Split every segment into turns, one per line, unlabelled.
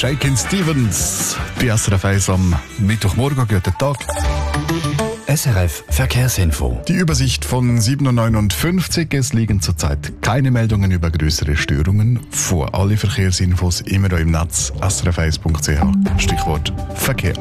Shakin' Stevens. Die SRF 1 am Mittwochmorgen. Guten Tag.
SRF Verkehrsinfo.
Die Übersicht von 7.59 Uhr. Es liegen zurzeit keine Meldungen über größere Störungen vor. Alle Verkehrsinfos immer noch im Netz srf1.ch. Stichwort Verkehr.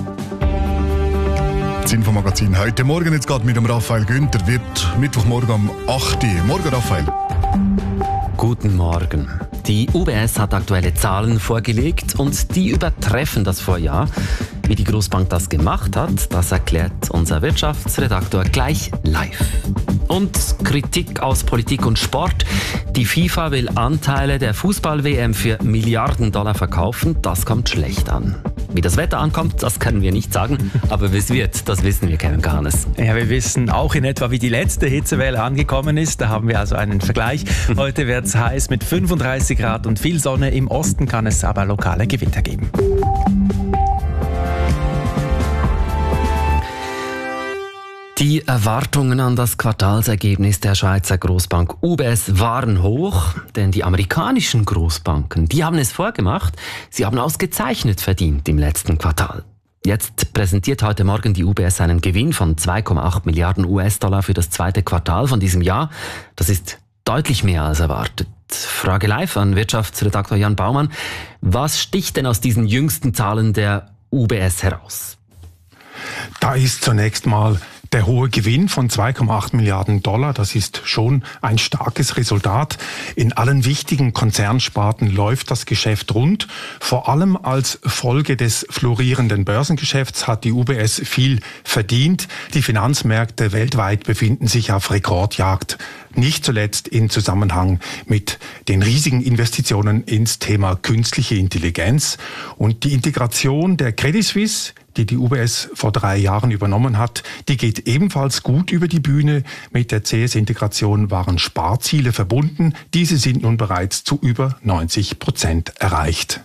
Das Infomagazin heute Morgen jetzt gerade mit dem Raphael Günther wird Mittwochmorgen um 8 Uhr. Morgen, Raphael.
Guten Morgen. Die UBS hat aktuelle Zahlen vorgelegt und die übertreffen das Vorjahr. Wie die Großbank das gemacht hat, das erklärt unser Wirtschaftsredaktor gleich live. Und Kritik aus Politik und Sport. Die FIFA will Anteile der Fußball-WM für Milliarden Dollar verkaufen. Das kommt schlecht an. Wie das Wetter ankommt, das können wir nicht sagen. Aber wie es wird, das wissen wir, Kevin Kahanes.
Ja, wir wissen auch in etwa, wie die letzte Hitzewelle angekommen ist. Da haben wir also einen Vergleich. Heute wird es heiß mit 35 Grad und viel Sonne. Im Osten kann es aber lokale Gewitter geben.
Die Erwartungen an das Quartalsergebnis der Schweizer Großbank UBS waren hoch, denn die amerikanischen Großbanken, die haben es vorgemacht, sie haben ausgezeichnet verdient im letzten Quartal. Jetzt präsentiert heute Morgen die UBS einen Gewinn von 2,8 Milliarden US-Dollar für das zweite Quartal von diesem Jahr. Das ist deutlich mehr als erwartet. Frage live an Wirtschaftsredaktor Jan Baumann. Was sticht denn aus diesen jüngsten Zahlen der UBS heraus?
Da ist zunächst mal der hohe Gewinn von 2,8 Milliarden Dollar, das ist schon ein starkes Resultat. In allen wichtigen Konzernsparten läuft das Geschäft rund. Vor allem als Folge des florierenden Börsengeschäfts hat die UBS viel verdient. Die Finanzmärkte weltweit befinden sich auf Rekordjagd. Nicht zuletzt in Zusammenhang mit den riesigen Investitionen ins Thema künstliche Intelligenz. Und die Integration der Credit Suisse, die UBS vor 3 Jahren übernommen hat, die geht ebenfalls gut über die Bühne. Mit der CS-Integration waren Sparziele verbunden. Diese sind nun bereits zu über 90% erreicht.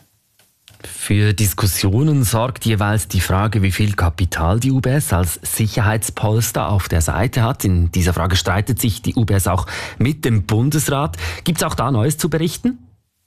Für Diskussionen sorgt jeweils die Frage, wie viel Kapital die UBS als Sicherheitspolster auf der Seite hat. In dieser Frage streitet sich die UBS auch mit dem Bundesrat. Gibt es auch da Neues zu berichten?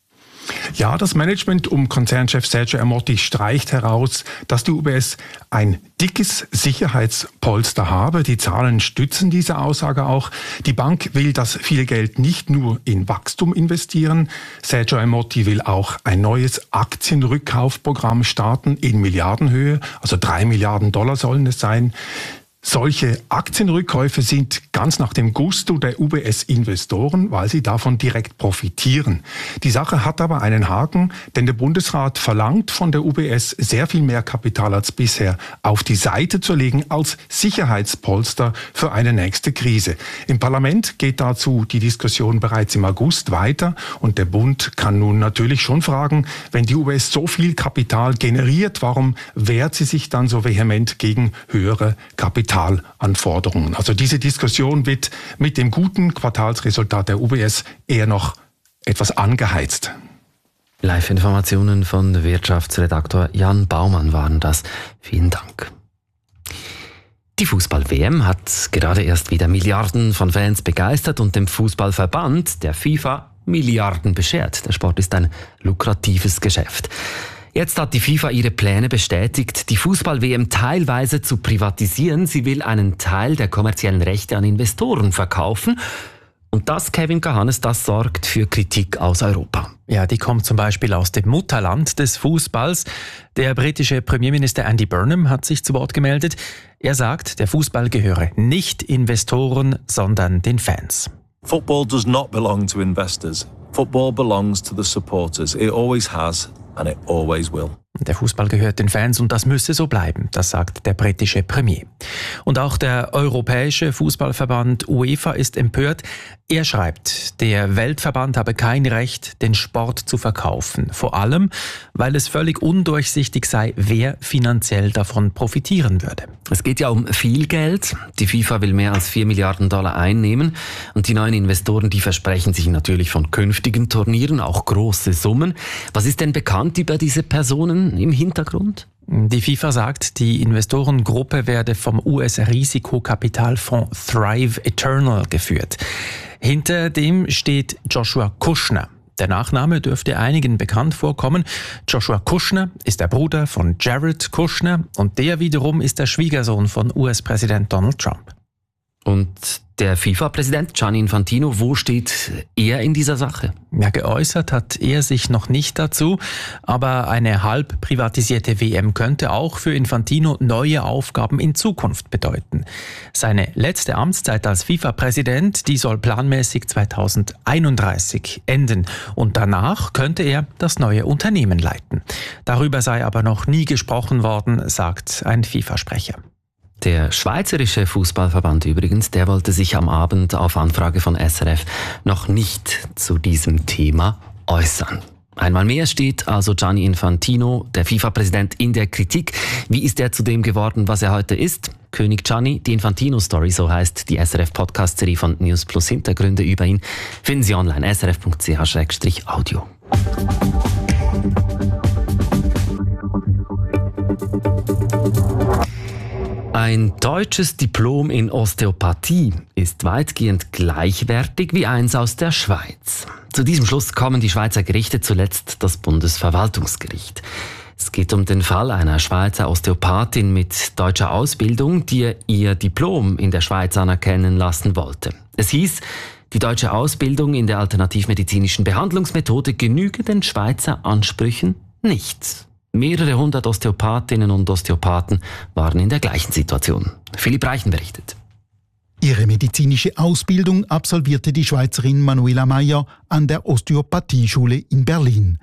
Ja, das Management um Konzernchef Sergio Ermotti streicht heraus, dass die UBS ein dickes Sicherheitspolster habe. Die Zahlen stützen diese Aussage auch. Die Bank will das viele Geld nicht nur in Wachstum investieren. Sergio Ermotti will auch ein neues Aktienrückkaufprogramm starten in Milliardenhöhe. Also 3 Milliarden Dollar sollen es sein. Solche Aktienrückkäufe sind ganz nach dem Gusto der UBS-Investoren, weil sie davon direkt profitieren. Die Sache hat aber einen Haken, denn der Bundesrat verlangt von der UBS sehr viel mehr Kapital als bisher auf die Seite zu legen als Sicherheitspolster für eine nächste Krise. Im Parlament geht dazu die Diskussion bereits im August weiter und der Bund kann nun natürlich schon fragen, wenn die UBS so viel Kapital generiert, warum wehrt sie sich dann so vehement gegen höhere Kapitalanforderungen? Also diese Diskussion wird mit dem guten Quartalsresultat der UBS eher noch etwas angeheizt.
Live-Informationen von Wirtschaftsredaktor Jan Baumann waren das. Vielen Dank. Die Fußball-WM hat gerade erst wieder Milliarden von Fans begeistert und dem Fußballverband, der FIFA, Milliarden beschert. Der Sport ist ein lukratives Geschäft. Jetzt hat die FIFA ihre Pläne bestätigt, die Fußball-WM teilweise zu privatisieren. Sie will einen Teil der kommerziellen Rechte an Investoren verkaufen. Und das, Kevin Kahanes, das sorgt für Kritik aus Europa.
Ja, die kommt zum Beispiel aus dem Mutterland des Fußballs. Der britische Premierminister Andy Burnham hat sich zu Wort gemeldet. Er sagt, der Fußball gehöre nicht Investoren, sondern den Fans.
Football does not belong to investors. Football belongs to the supporters. It always has. And it always will.
Der Fußball gehört den Fans und das müsse so bleiben, das sagt der britische Premier. Und auch der europäische Fußballverband UEFA ist empört. Er schreibt, der Weltverband habe kein Recht, den Sport zu verkaufen. Vor allem, weil es völlig undurchsichtig sei, wer finanziell davon profitieren würde.
Es geht ja um viel Geld. Die FIFA will mehr als 4 Milliarden Dollar einnehmen. Und die neuen Investoren, die versprechen sich natürlich von künftigen Turnieren auch große Summen. Was ist denn bekannt über diese Personen im Hintergrund?
Die FIFA sagt, die Investorengruppe werde vom US-Risikokapitalfonds Thrive Eternal geführt. Hinter dem steht Joshua Kushner. Der Nachname dürfte einigen bekannt vorkommen. Joshua Kushner ist der Bruder von Jared Kushner und der wiederum ist der Schwiegersohn von US-Präsident Donald Trump.
Und der FIFA-Präsident Gianni Infantino, wo steht er in dieser Sache?
Ja, geäußert hat er sich noch nicht dazu, aber eine halb privatisierte WM könnte auch für Infantino neue Aufgaben in Zukunft bedeuten. Seine letzte Amtszeit als FIFA-Präsident, die soll planmäßig 2031 enden und danach könnte er das neue Unternehmen leiten. Darüber sei aber noch nie gesprochen worden, sagt ein FIFA-Sprecher.
Der Schweizerische Fußballverband übrigens, der wollte sich am Abend auf Anfrage von SRF noch nicht zu diesem Thema äußern. Einmal mehr steht also Gianni Infantino, der FIFA-Präsident, in der Kritik. Wie ist er zu dem geworden, was er heute ist? König Gianni, die Infantino-Story, so heißt die SRF-Podcast-Serie von News Plus. Hintergründe über ihn finden Sie online, srf.ch/audio. Ein deutsches Diplom in Osteopathie ist weitgehend gleichwertig wie eins aus der Schweiz. Zu diesem Schluss kommen die Schweizer Gerichte, zuletzt das Bundesverwaltungsgericht. Es geht um den Fall einer Schweizer Osteopathin mit deutscher Ausbildung, die ihr Diplom in der Schweiz anerkennen lassen wollte. Es hieß, die deutsche Ausbildung in der alternativmedizinischen Behandlungsmethode genüge den Schweizer Ansprüchen nicht. Mehrere hundert Osteopathinnen und Osteopathen waren in der gleichen Situation. Philipp Reichen berichtet.
Ihre medizinische Ausbildung absolvierte die Schweizerin Manuela Meyer an der Osteopathieschule in Berlin.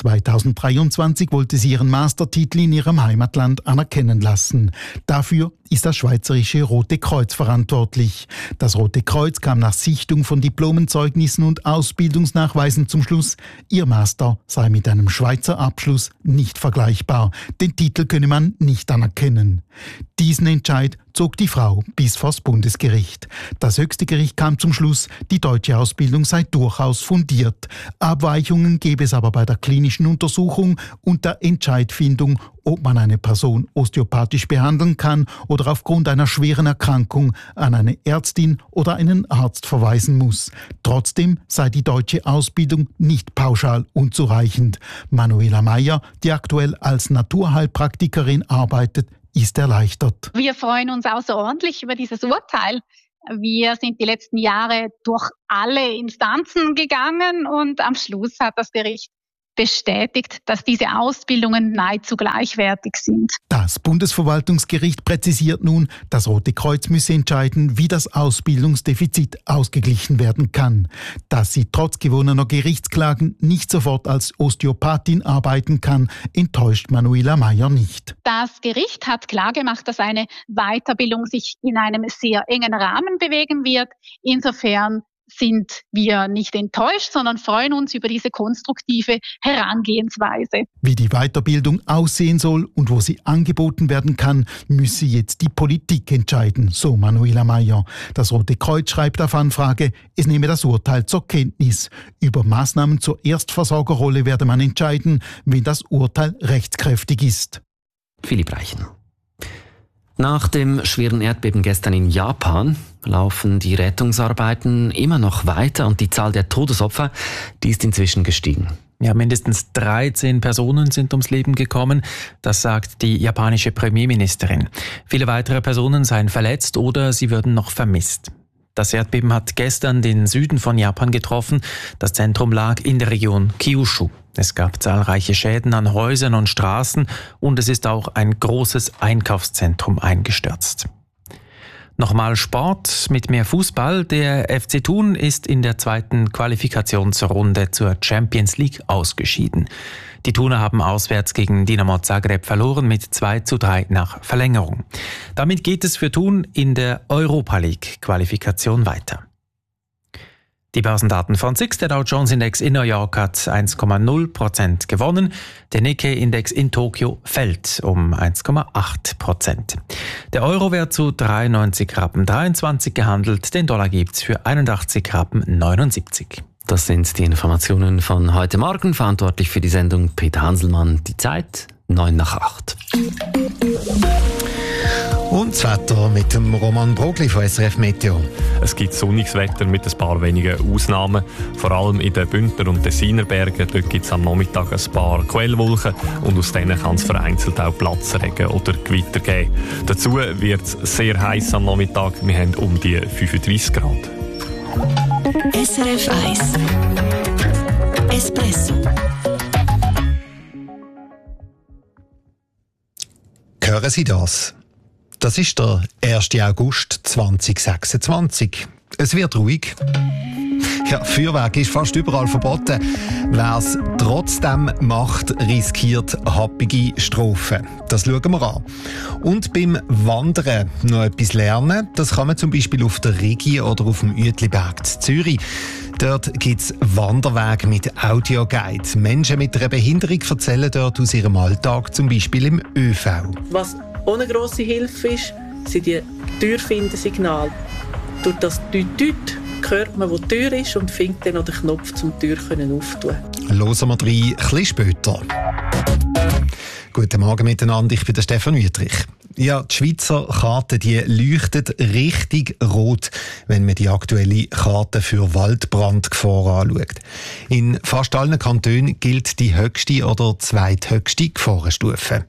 2023 wollte sie ihren Mastertitel in ihrem Heimatland anerkennen lassen. Dafür ist das Schweizerische Rote Kreuz verantwortlich. Das Rote Kreuz kam nach Sichtung von Diplomenzeugnissen und Ausbildungsnachweisen zum Schluss, ihr Master sei mit einem Schweizer Abschluss nicht vergleichbar. Den Titel könne man nicht anerkennen. Diesen Entscheid zog die Frau bis vors Bundesgericht. Das höchste Gericht kam zum Schluss, die deutsche Ausbildung sei durchaus fundiert. Abweichungen gäbe es aber bei der klinischen Untersuchung und der Entscheidfindung, ob man eine Person osteopathisch behandeln kann oder aufgrund einer schweren Erkrankung an eine Ärztin oder einen Arzt verweisen muss. Trotzdem sei die deutsche Ausbildung nicht pauschal unzureichend. Manuela Meyer, die aktuell als Naturheilpraktikerin arbeitet, ist erleichtert.
Wir freuen uns außerordentlich über dieses Urteil. Wir sind die letzten Jahre durch alle Instanzen gegangen und am Schluss hat das Gericht bestätigt, dass diese Ausbildungen nahezu gleichwertig sind.
Das Bundesverwaltungsgericht präzisiert nun, das Rote Kreuz müsse entscheiden, wie das Ausbildungsdefizit ausgeglichen werden kann. Dass sie trotz gewonnener Gerichtsklagen nicht sofort als Osteopathin arbeiten kann, enttäuscht Manuela Meyer nicht.
Das Gericht hat klargemacht, dass eine Weiterbildung sich in einem sehr engen Rahmen bewegen wird. Insofern sind wir nicht enttäuscht, sondern freuen uns über diese konstruktive Herangehensweise. Wie die Weiterbildung aussehen soll und wo sie angeboten werden kann, müsse jetzt die Politik entscheiden, so Manuela Meyer. Das Rote Kreuz schreibt auf Anfrage, es nehme das Urteil zur Kenntnis. Über Maßnahmen zur Erstversorgerrolle werde man entscheiden, wenn das Urteil rechtskräftig ist.
Philipp Reichen. Nach dem schweren Erdbeben gestern in Japan laufen die Rettungsarbeiten immer noch weiter und die Zahl der Todesopfer, die ist inzwischen gestiegen.
Ja, mindestens 13 Personen sind ums Leben gekommen, das sagt die japanische Premierministerin. Viele weitere Personen seien verletzt oder sie würden noch vermisst. Das Erdbeben hat gestern den Süden von Japan getroffen. Das Zentrum lag in der Region Kyushu. Es gab zahlreiche Schäden an Häusern und Straßen und es ist auch ein großes Einkaufszentrum eingestürzt. Nochmal Sport mit mehr Fußball. Der FC Thun ist in der zweiten Qualifikationsrunde zur Champions League ausgeschieden. Die Thuner haben auswärts gegen Dinamo Zagreb verloren mit 2:3 nach Verlängerung. Damit geht es für Thun in der Europa League Qualifikation weiter. Die Börsendaten von SIX, der Dow Jones Index in New York hat 1,0% gewonnen. Der Nikkei-Index in Tokio fällt um 1,8%. Der Euro wird zu 93,23 Rappen gehandelt. Den Dollar gibt's für 81,79 Rappen.
Das sind die Informationen von heute Morgen. Verantwortlich für die Sendung Peter Hanselmann. Die Zeit 7:09.
Und das Wetter mit dem Roman Brogli von SRF Meteo.
Es gibt sonniges Wetter mit ein paar wenigen Ausnahmen. Vor allem in den Bündner und Tessiner Bergen. Dort gibt es am Nachmittag ein paar Quellwolken und aus denen kann es vereinzelt auch Platzregen oder Gewitter geben. Dazu wird es sehr heiß am Nachmittag. Wir haben um die 35 Grad.
SRF 1 Espresso.
Hören Sie das? Das ist der 1. August 2026. Es wird ruhig. Ja, Feuerwerk ist fast überall verboten. Wer es trotzdem macht, riskiert happige Strafen. Das schauen wir an. Und beim Wandern noch etwas lernen. Das kann man zum Beispiel auf der Rigi oder auf dem Uetliberg in Zürich. Dort gibt es Wanderwege mit Audioguide. Menschen mit einer Behinderung erzählen dort aus ihrem Alltag, zum Beispiel im ÖV.
Was auch eine grosse Hilfe ist, sind die Türfindensignale. Durch das Tüt-Tüt hört man, wo die Tür ist und findet dann noch den Knopf, um die Tür aufzutun.
Hören wir rein, ein bisschen später. Guten Morgen miteinander, ich bin der Stefan Wüthrich. Ja, die Schweizer Karte die leuchtet richtig rot, wenn man die aktuelle Karte für Waldbrandgefahr anschaut. In fast allen Kantonen gilt die höchste oder zweithöchste Gefahrenstufe.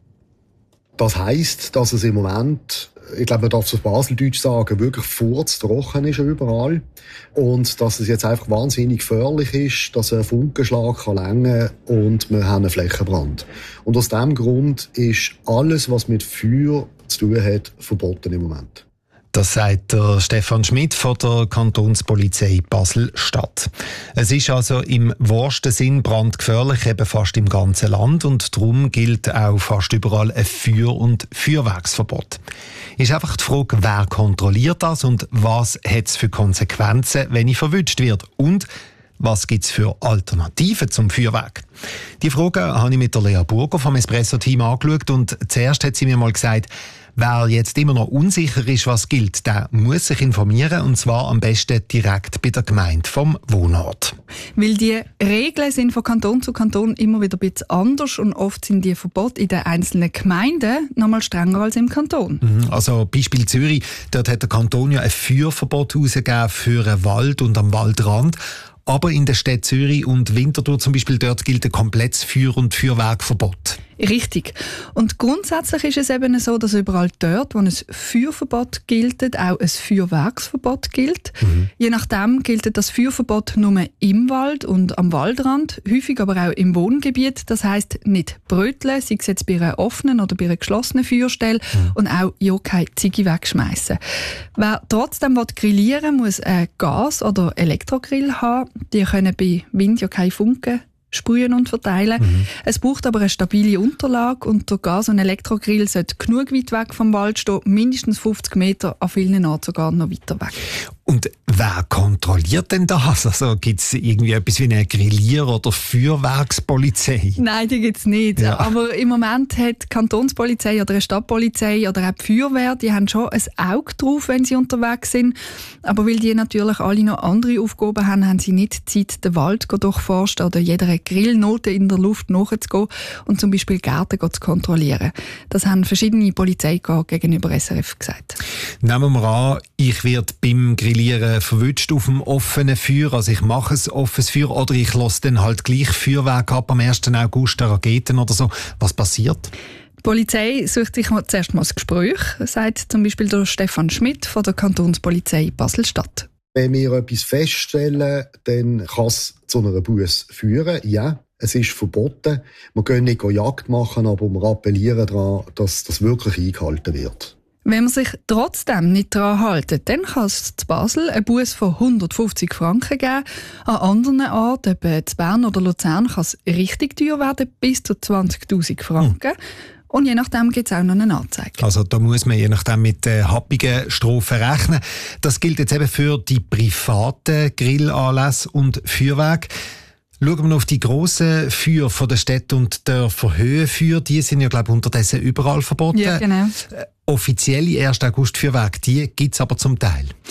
Das heisst, dass es im Moment, ich glaube, man darf es auf Baseldeutsch sagen, wirklich furztrocken ist überall. Und dass es jetzt einfach wahnsinnig gefährlich ist, dass ein Funkenschlag kann länger und wir haben einen Flächenbrand. Und aus diesem Grund ist alles, was mit Feuer zu tun hat, verboten im Moment.
Das sagt der Stefan Schmidt von der Kantonspolizei Basel-Stadt. Es ist also im wahrsten Sinn brandgefährlich, eben fast im ganzen Land, und darum gilt auch fast überall ein Feuer- und Feuerwerksverbot. Ist einfach die Frage, wer kontrolliert das und was hat es für Konsequenzen, wenn ich verwünscht wird, und was gibt es für Alternativen zum Feuerwerk? Die Frage habe ich mit der Lea Burger vom Espresso-Team angeschaut, und zuerst hat sie mir mal gesagt, wer jetzt immer noch unsicher ist, was gilt, der muss sich informieren, und zwar am besten direkt bei der Gemeinde vom Wohnort.
Weil die Regeln sind von Kanton zu Kanton immer wieder ein bisschen anders und oft sind die Verbote in den einzelnen Gemeinden noch mal strenger als im Kanton.
Also Beispiel Zürich, dort hat der Kanton ja ein Feuerverbot herausgegeben für einen Wald und am Waldrand. Aber in der Stadt Zürich und Winterthur zum Beispiel, dort gilt ein komplettes Feuer- und Feuerwerkverbot.
Richtig. Und grundsätzlich ist es eben so, dass überall dort, wo ein Feuerverbot gilt, auch ein Feuerwerksverbot gilt. Je nachdem gilt das Feuerverbot nur im Wald und am Waldrand, häufig aber auch im Wohngebiet. Das heisst, nicht bröteln, sei es jetzt bei einer offenen oder bei einer geschlossenen Feuerstelle, und auch ja keine Ziege wegschmeißen. Wer trotzdem grillieren will, muss einen Gas- oder Elektrogrill haben. Die können bei Wind ja keine Funken sprühen und verteilen. Es braucht aber eine stabile Unterlage, und der Gas- und Elektrogrill sollte genug weit weg vom Wald stehen, mindestens 50 Meter, an vielen Orten sogar noch weiter weg.
Und wer kontrolliert denn das? Also gibt es irgendwie etwas wie eine Grillier- oder Feuerwerkspolizei?
Nein, die gibt es nicht. Ja. Aber im Moment hat die Kantonspolizei oder eine Stadtpolizei oder auch die Feuerwehr, die haben schon ein Auge drauf, wenn sie unterwegs sind. Aber weil die natürlich alle noch andere Aufgaben haben, haben sie nicht Zeit, den Wald durchforsten oder jeder Grillnote in der Luft nachzugehen und zum Beispiel Gärten zu kontrollieren. Das haben verschiedene Polizeikorps gegenüber SRF gesagt.
Nehmen wir an, ich werde beim Grillieren verwünscht auf dem offenen Feuer, also ich mache ein offenes Feuer, oder ich lasse dann halt gleich Feuerwerk ab am 1. August, Raketen oder so. Was passiert?
Die Polizei sucht sich zuerst mal das Gespräch, sagt zum Beispiel der Stefan Schmidt von der Kantonspolizei Basel-Stadt.
Wenn wir etwas feststellen, dann kann es zu einer Busse führen. Ja, es ist verboten. Wir können nicht Jagd machen, aber wir appellieren daran, dass das wirklich eingehalten wird.
Wenn man sich trotzdem nicht daran hält, dann kann es zu Basel einen Busse von 150 Franken geben. An anderen Orten, etwa in Bern oder Luzern, kann es richtig teuer werden, bis zu 20'000 Franken. Und je nachdem gibt es auch noch eine Anzeige.
Also da muss man je nachdem mit happigen Strafen rechnen. Das gilt jetzt eben für die privaten Grillanlässe und Feuerwerke. Schauen wir noch auf die grossen Feuer von der Städte und Dörfer, Höhenfeuer, die sind ja, glaube ich, unterdessen überall verboten.
Ja, genau.
Offizielle 1. August-Feuerwerke, die gibt es aber zum Teil.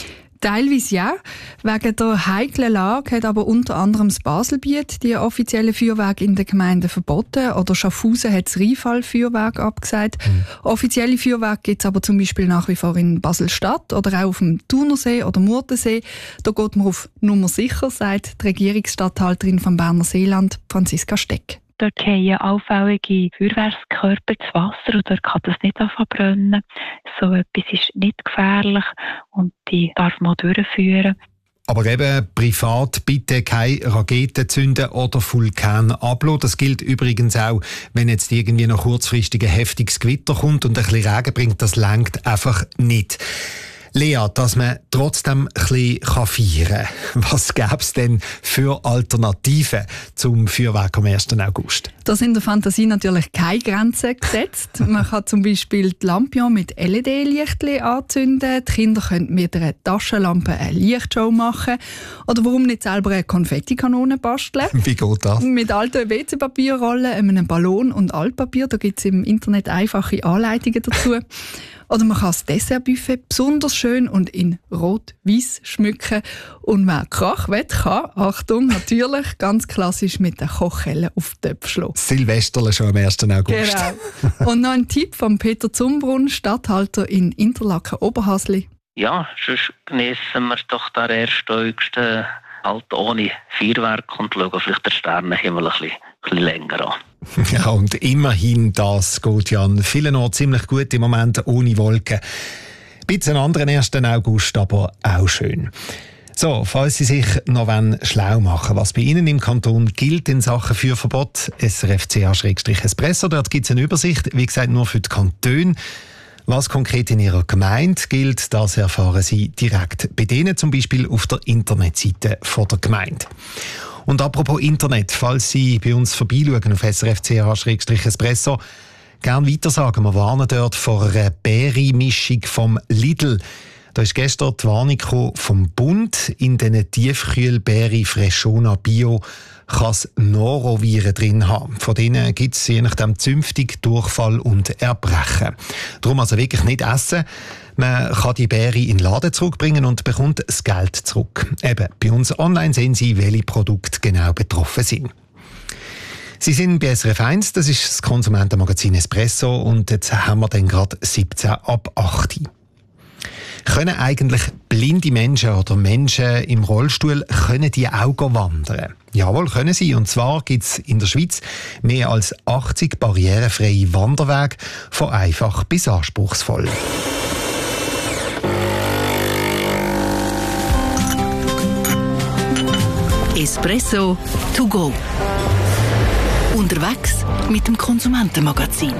Teilweise ja. Wegen der heiklen Lage hat aber unter anderem das Baselbiet die offiziellen Feuerwerke in den Gemeinden verboten. Oder Schaffhausen hat das Rheinfall-Feuerwerk abgesagt. Offizielle Feuerwerke gibt es aber zum Beispiel nach wie vor in Basel-Stadt oder auch auf dem Thunersee oder Murtensee. Da geht man auf Nummer sicher, sagt die Regierungsstatthalterin vom Berner Seeland, Franziska Steck.
Dort fallen auffällige Feuerwerkskörper ins Wasser und dort kann das nicht verbrennen. So etwas ist nicht gefährlich und die darf man durchführen.
Aber eben privat bitte keine Raketen zünden oder Vulkan ablassen. Das gilt übrigens auch, wenn jetzt irgendwie noch kurzfristig ein heftiges Gewitter kommt und ein bisschen Regen bringt. Das reicht einfach nicht. Lea, dass man trotzdem ein bisschen feiern kann. Was gäbe es denn für Alternativen zum Feuerwerk am 1. August?
Da sind der Fantasie natürlich keine Grenzen gesetzt. Man kann zum Beispiel die Lampion mit LED-Lichtchen anzünden. Die Kinder können mit einer Taschenlampe eine Lichtshow machen. Oder warum nicht selber eine Konfettikanone basteln?
Wie geht das?
Mit alten WC-Papierrollen, einem Ballon und Altpapier. Da gibt es im Internet einfache Anleitungen dazu. Oder man kann das Dessertbuffet besonders schön und in rot-weiß schmücken. Und wer Krach will, kann, Achtung, natürlich ganz klassisch mit der Kochhelle auf den Töpf schlagen.
Silvesterle schon am 1. August.
Genau. Und noch ein Tipp von Peter Zumbrunn, Statthalter in Interlaken-Oberhasli.
Ja, sonst geniessen wir doch den 1. August halt ohne Feuerwerk und schauen vielleicht den Sternenhimmel ein bisschen länger an.
Ja, und immerhin, das geht ja an vielen Orten ziemlich gut im Moment ohne Wolken. Ein bisschen anderen 1. August, aber auch schön. So, falls Sie sich noch schlau machen, was bei Ihnen im Kanton gilt in Sachen Feuerverbot, srfca/espresso, dort gibt es eine Übersicht, wie gesagt, nur für die Kantone. Was konkret in Ihrer Gemeinde gilt, das erfahren Sie direkt bei denen, zum Beispiel auf der Internetseite der Gemeinde. Und apropos Internet, falls Sie bei uns vorbeischauen auf srfca/espresso, gerne weitersagen. Wir warnen dort vor einer Beere-Mischung vom Lidl. Da ist gestern die Warnung vom Bund. In diesen Tiefkühlbeere Freshona Bio kann es Noroviren drin haben. Von denen gibt es je nachdem zünftig Durchfall und Erbrechen. Darum also wirklich nicht essen. Man kann die Beere in den Laden zurückbringen und bekommt das Geld zurück. Eben, bei uns online sehen Sie, welche Produkte genau betroffen sind. Sie sind bei SRF 1, das ist das Konsumentenmagazin Espresso und jetzt haben wir dann gerade 17 ab 8. Können eigentlich blinde Menschen oder Menschen im Rollstuhl können die auch wandern? Jawohl, können sie. Und zwar gibt es in der Schweiz mehr als 80 barrierefreie Wanderwege, von einfach bis anspruchsvoll.
Espresso to go. Unterwegs mit dem Konsumentenmagazin.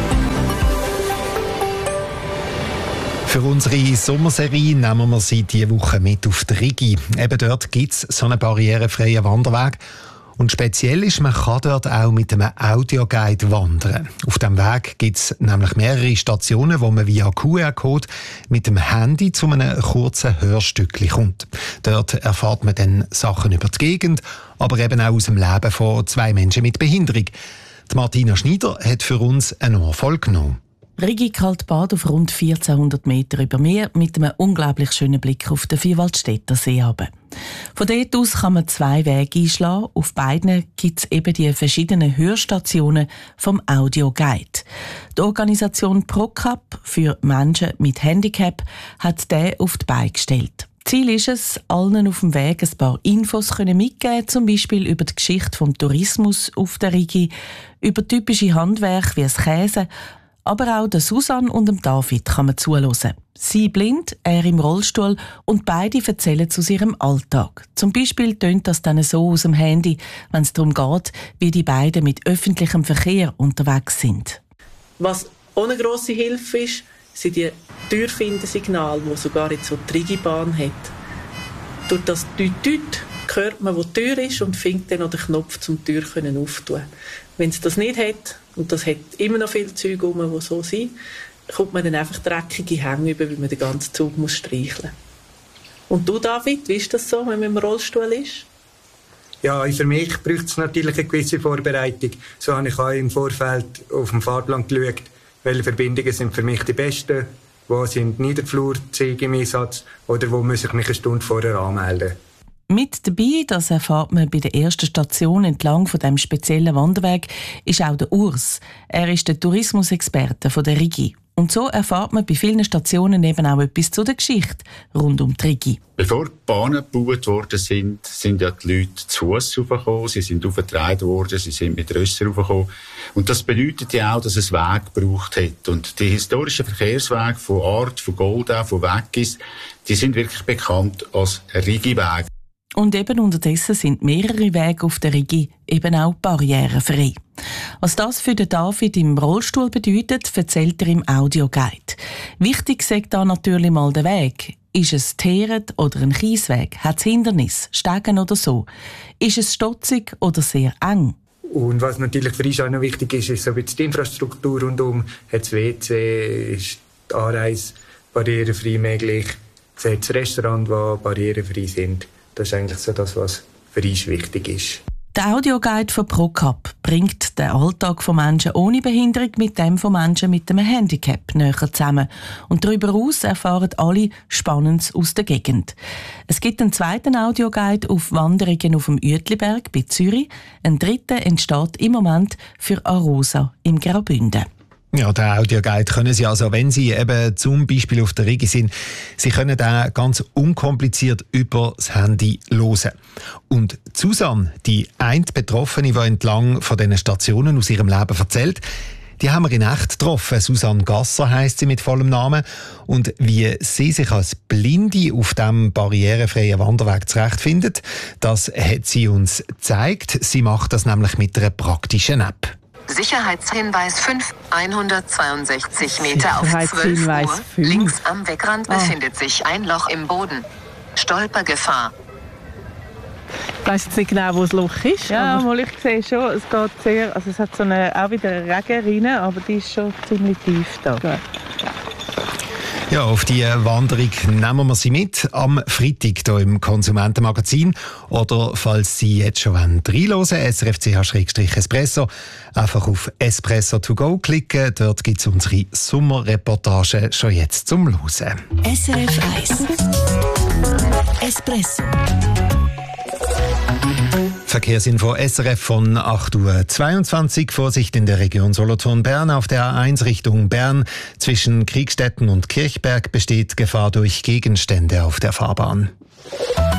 Für unsere Sommerserie nehmen wir Sie diese Woche mit auf die Rigi. Eben dort gibt es so einen barrierefreien Wanderweg. Und speziell ist, man kann dort auch mit einem Audioguide wandern. Auf diesem Weg gibt es nämlich mehrere Stationen, wo man via QR-Code mit dem Handy zu einem kurzen Hörstückchen kommt. Dort erfährt man dann Sachen über die Gegend, aber eben auch aus dem Leben von 2 Menschen mit Behinderung. Die Martina Schneider hat für uns eine Nachfolge genommen.
Rigi Kaltbad auf rund 1400 Meter über Meer mit einem unglaublich schönen Blick auf den Vierwaldstätter See runter. Von dort aus kann man 2 Wege einschlagen. Auf beiden gibt es eben die verschiedenen Hörstationen vom Audioguide. Die Organisation ProCap für Menschen mit Handicap hat den auf die Beine gestellt. Ziel ist es, allen auf dem Weg ein paar Infos mitgeben, zum Beispiel über die Geschichte vom Tourismus auf der Rigi, über typische Handwerke wie das Käse. Aber auch der Susanne und dem David kann man zuhören. Sie blind, er im Rollstuhl und beide erzählen zu ihrem Alltag. Zum Beispiel tönt das dann so aus dem Handy, wenn es darum geht, wie die beiden mit öffentlichem Verkehr unterwegs sind.
Was auch eine grosse Hilfe ist, sind die Türfindensignale, die sogar jetzt so die Rigibahn hat. Durch das Düt-Düt hört man, wo die Tür ist und findet dann noch den Knopf, um die Tür aufzutun. Wenn es das nicht hat, und das hat immer noch viele Züge rum, die so sind, kommt man dann einfach dreckige Hänge über, weil man den ganzen Zug muss streicheln. Und du, David, wie ist das so, wenn man im Rollstuhl ist?
Ja, für mich braucht es natürlich eine gewisse Vorbereitung. So habe ich auch im Vorfeld auf dem Fahrplan geschaut, welche Verbindungen sind für mich die besten, wo sind Niederflurzüge im Einsatz oder wo muss ich mich eine Stunde vorher anmelden.
Mit dabei, das erfahrt man bei der ersten Station entlang von dem speziellen Wanderweg, ist auch der Urs. Er ist der Tourismusexperte von der Rigi. Und so erfahrt man bei vielen Stationen eben auch etwas zu der Geschichte rund um die Rigi.
Bevor die Bahnen gebaut worden sind ja die Leute zu Fuss raufgekommen, sie sind aufgetragen worden, sie sind mit Rössern raufgekommen. Und das bedeutet ja auch, dass es Weg gebraucht hat. Und die historischen Verkehrswege von Art, von Goldau, von Weggis, die sind wirklich bekannt als Rigi-Wege.
Und eben unterdessen sind mehrere Wege auf der Rigi eben auch barrierefrei. Was das für den David im Rollstuhl bedeutet, erzählt er im Audioguide. Wichtig sagt da natürlich mal der Weg. Ist es Teeret oder ein Kiesweg? Hat es Hindernis, Stegen oder so? Ist es stotzig oder sehr eng?
Und was natürlich für uns auch noch wichtig ist so die Infrastruktur rundum. Hat es WC, ist die Anreise barrierefrei möglich? Hat es Restaurants, die barrierefrei sind? Das ist eigentlich so das, was für uns wichtig ist.
Der Audioguide von ProCap bringt den Alltag von Menschen ohne Behinderung mit dem von Menschen mit einem Handicap näher zusammen. Und darüber hinaus erfahren alle Spannendes aus der Gegend. Es gibt einen zweiten Audioguide auf Wanderungen auf dem Uetliberg bei Zürich. Ein dritter entsteht im Moment für Arosa im Graubünden.
Ja, den Audioguide können Sie also, wenn Sie eben zum Beispiel auf der Rigi sind, Sie können den ganz unkompliziert über das Handy hören. Und Susanne, die eine Betroffene, die entlang von diesen Stationen aus ihrem Leben erzählt, die haben wir in echt getroffen. Susanne Gasser heisst sie mit vollem Namen. Und wie sie sich als Blinde auf diesem barrierefreien Wanderweg zurechtfindet, das hat sie uns gezeigt. Sie macht das nämlich mit einer praktischen App.
Sicherheitshinweis 5, 162 Meter auf 12 Uhr. 5. Links am Wegrand befindet sich ein Loch im Boden. Stolpergefahr.
Ich weiss jetzt nicht genau, wo das Loch ist. Ja, mal ich sehe schon, es geht sehr, also es hat so auch wieder eine Regenrinne, aber die ist schon ziemlich tief da. Gut.
Ja, auf die Wanderung nehmen wir Sie mit am Freitag hier im Konsumentenmagazin. Oder falls Sie jetzt schon reinhören wollen, srfch-espresso, einfach auf Espresso to go klicken. Dort gibt es unsere Sommerreportage schon jetzt zum Hören.
SRF 1 Espresso.
Verkehrsinfo SRF von 8:22 Uhr. Vorsicht in der Region Solothurn-Bern. Auf der A1 Richtung Bern zwischen Kriegstetten und Kirchberg besteht Gefahr durch Gegenstände auf der Fahrbahn.